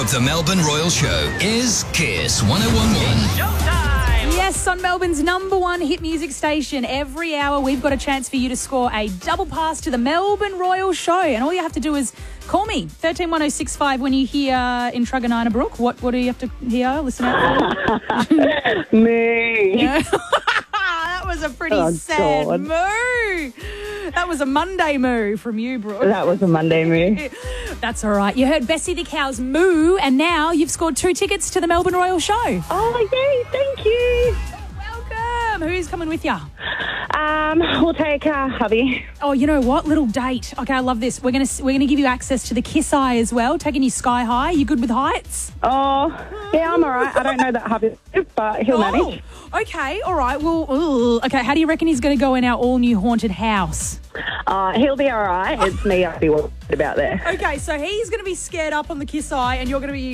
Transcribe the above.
of the Melbourne Royal Show is Kiss 101.1. Yes, on Melbourne's #1 hit music station. Every hour we've got a chance for you to score a double pass to the Melbourne Royal Show. And all you have to do is call me, 131065, when you hear in Truganina Brook. What do you have to hear? Listen out for. Me. That was a pretty sad God. moo. That was a Monday moo from you, Brooke. That was a Monday moo. That's all right. You heard Bessie the cow's moo, and now you've scored 2 tickets to the Melbourne Royal Show. Oh, yay, thank you. Welcome. Who's coming with you? We'll take hubby. Oh, you know what? Little date. Okay, I love this. We're gonna give you access to the Kiss Eye as well, taking you sky high. You good with heights? Oh, yeah, I'm all right. I don't know that hubby, but he'll manage. Okay, all right. Well, okay, how do you reckon he's going to go in our all-new haunted house? He'll be all right. It's me I'll be worried about there. Okay, so he's going to be scared up on the Kiss Eye, and you're going to be